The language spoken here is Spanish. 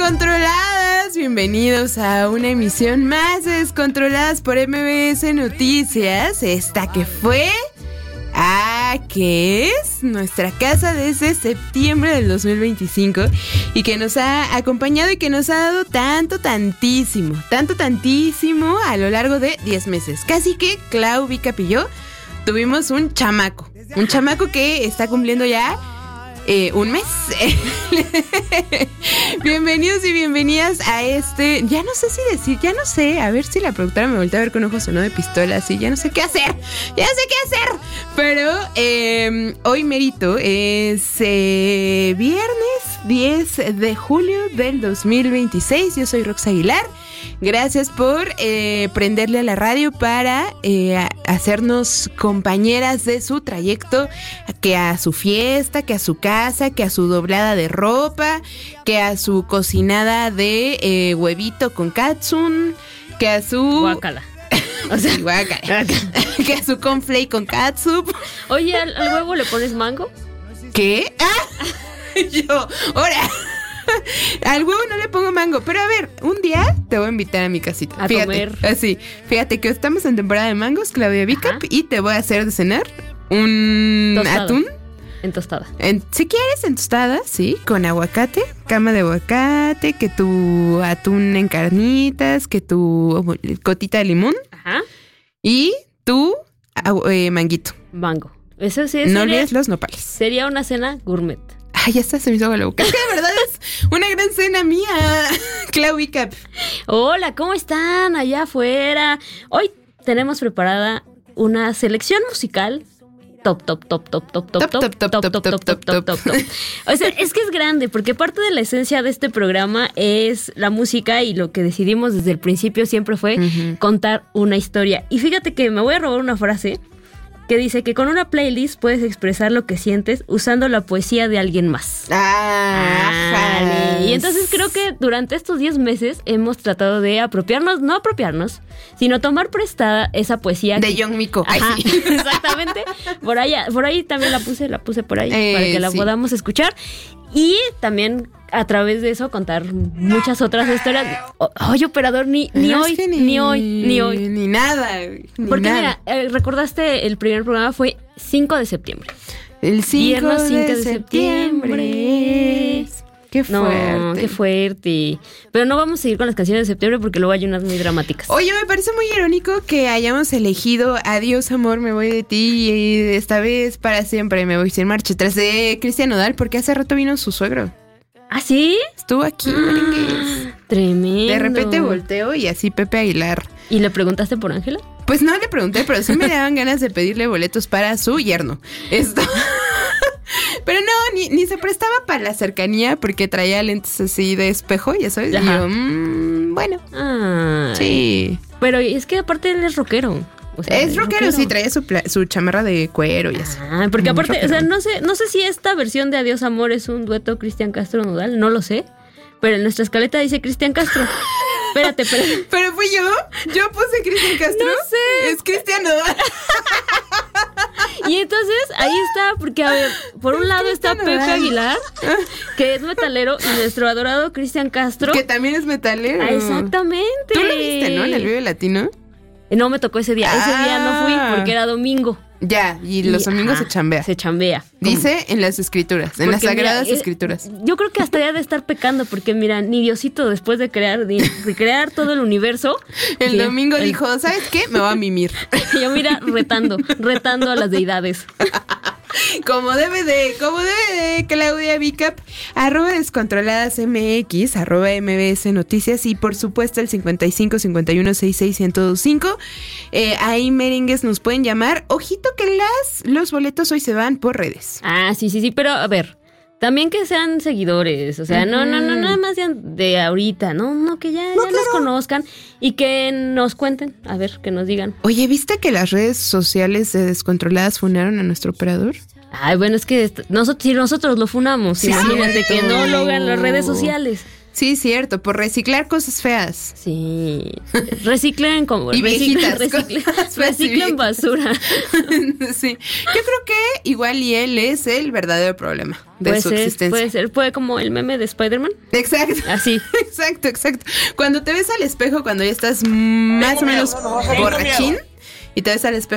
Descontroladas, bienvenidos a una emisión más de Descontroladas por MBS Noticias. Esta que fue, que es nuestra casa desde septiembre del 2025 y que nos ha acompañado y que nos ha dado tantísimo a lo largo de 10 meses. Casi que Clau, Vicap y yo tuvimos un chamaco que está cumpliendo ya un mes. Bienvenidos y bienvenidas a este. Ya no sé, a ver si la productora me voltea a ver con ojos o no de pistola, así, ya no sé qué hacer. Pero hoy merito es viernes 10 de julio del 2026. Yo soy Rox Aguilar. Gracias por prenderle a la radio para hacernos compañeras de su trayecto, que a su fiesta, que a su casa, que a su doblada de ropa, que a su cocinada de huevito con katsun, que a su... Guácala. O sea, guácala. Que a su cornflake con katsup. Oye, ¿al huevo le pones mango? ¿Qué? Yo, ahora... Al huevo no le pongo mango, pero a ver, un día te voy a invitar a mi casita. A comer. Así, fíjate que estamos en temporada de mangos, Claudia Vicap, y te voy a hacer de cenar un tostada. Atún. En tostada. Si quieres, en tostada, sí, con aguacate, cama de aguacate, que tu atún en carnitas, que tu cotita de limón. Ajá. Y tu manguito. Mango. Eso sí. No olvides los nopales. Sería una cena gourmet. Ay, ya está, se me hizo agua la boca. Es que de verdad es una gran cena mía, Clau Vicap. Hola, ¿cómo están allá afuera? Hoy tenemos preparada una selección musical top. O sea, es que es grande, porque parte de la esencia de este programa es la música y lo que decidimos desde el principio siempre fue contar una historia. Y fíjate que me voy a robar una frase que dice que con una playlist puedes expresar lo que sientes usando la poesía de alguien más. Y entonces creo que durante estos 10 meses hemos tratado de no apropiarnos, sino tomar prestada esa poesía. De John Mico. Ajá, sí. Exactamente. Por ahí también la puse por ahí para que la podamos escuchar. Y también a través de eso contar muchas otras historias. Oye, operador, ni hoy. Ni nada. Porque nada. Mira, recordaste el primer programa fue 5 de septiembre. El 5 de septiembre. Qué fuerte. No, qué fuerte. Pero no vamos a seguir con las canciones de septiembre porque luego hay unas muy dramáticas. Oye, me parece muy irónico que hayamos elegido Adiós, amor, me voy de ti y esta vez para siempre me voy sin marcha atrás de Cristian Nodal, porque hace rato vino su suegro. ¿Ah, sí? Estuvo aquí, merengues. Tremendo. De repente volteo y así Pepe Aguilar. ¿Y le preguntaste por Ángela? Pues no le pregunté, pero sí me daban ganas de pedirle boletos para su yerno. Pero no, ni se prestaba para la cercanía porque traía lentes así de espejo, ya sabes. Ajá. Y yo, bueno. Ay. Sí. Pero es que aparte él es rockero. O sea, es rockero, sí, traía su chamarra de cuero y así. Porque aparte, rockero. O sea, no sé si esta versión de Adiós Amor es un dueto Cristian Castro-Nodal, no lo sé. Pero en nuestra escaleta dice Cristian Castro. Espérate. ¿Pero fui yo? ¿Yo puse Cristian Castro? No sé. Es Cristian Nodal. Y entonces ahí está, porque a ver, por un lado está Pepe Aguilar, que es metalero, y nuestro adorado Cristian Castro, que también es metalero. Exactamente. ¿Tú lo viste, no? En el Vive Latino. No me tocó ese día. Ese día no fui porque era domingo. Ya, y los domingos se chambea. Se chambea. Dice en las escrituras, en las sagradas escrituras. Yo creo que hasta ya de estar pecando, porque mira, ni Diosito después de crear todo el universo. El domingo dijo, ¿sabes qué? Me voy a mimir. Yo mira, retando a las deidades. Como debe de, Claudia Vicap, @descontroladasmx, @mbs noticias y por supuesto el 55 51 66 1025. Ahí merengues nos pueden llamar. Ojito que los boletos hoy se van por redes. Sí, pero a ver, también que sean seguidores, o sea, no, nada más de ahorita, no, que ya nos conozcan y que nos cuenten, a ver, que nos digan. Oye, ¿viste que las redes sociales de Descontroladas funaron a nuestro operador? Ay, bueno, es que si nosotros lo funamos, Sí, imagínate cierto. que no lo hagan las redes sociales. Sí, cierto, por reciclar cosas feas. Sí, reciclen como Y viejitas, cosas feas y reciclen viejitas. basura. Sí, yo creo que igual y él es el verdadero problema de su existencia. Puede como el meme de Spider-Man. Exacto. Así. Exacto. Cuando te ves al espejo, cuando ya estás más o menos borrachín y te ves al espejo